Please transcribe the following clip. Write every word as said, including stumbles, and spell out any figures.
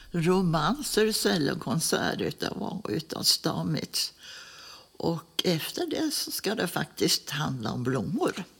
romanser, cellokonserter utav, utav Stamitz. Och efter det så ska det faktiskt handla om blommor.